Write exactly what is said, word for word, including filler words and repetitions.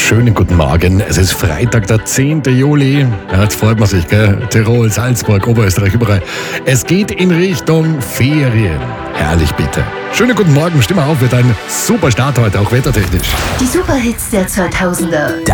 Schönen guten Morgen. Es ist Freitag, der zehnte Juli. Ja, jetzt freut man sich, gell? Tirol, Salzburg, Oberösterreich, überall. Es geht in Richtung Ferien. Herrlich, bitte. Schönen guten Morgen, stimme auf, wird ein super Start heute, auch wettertechnisch. Die Superhits der zweitausender.